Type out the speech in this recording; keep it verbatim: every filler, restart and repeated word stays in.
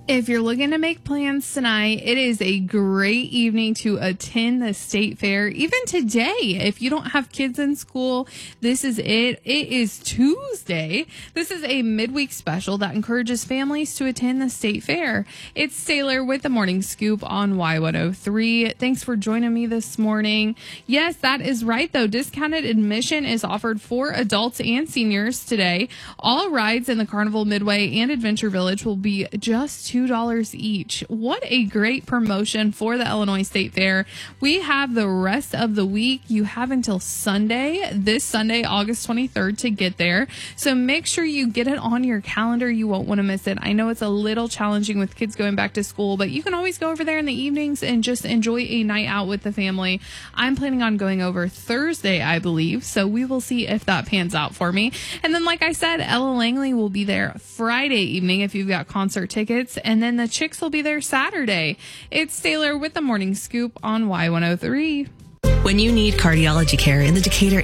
If you're looking to make plans tonight, it is a great evening to attend the state fair. Even today, if you don't have kids in school, this is it. It is Tuesday. This is a midweek special that encourages families to attend the state fair. It's Taylor with the Morning Scoop on Y one oh three. Thanks for joining me this morning. Yes, that is right, though. Discounted admission is offered for adults and seniors today. All rides in the Carnival Midway and Adventure Village will be just two dollars each. What a great promotion for the Illinois State Fair. We have the rest of the week. You have until Sunday, this Sunday, August twenty-third, to get there. So make sure you get it on your calendar. You won't want to miss it. I know it's a little challenging with kids going back to school, but you can always go over there in the evenings and just enjoy a night out with the family. I'm planning on going over Thursday, I believe, so we will see if that pans out for me. And then, like I said, Ella Langley will be there Friday evening if you've got concert tickets. And then the Chicks will be there Saturday. It's Taylor with the Morning Scoop on Y one oh three. When you need cardiology care in the Decatur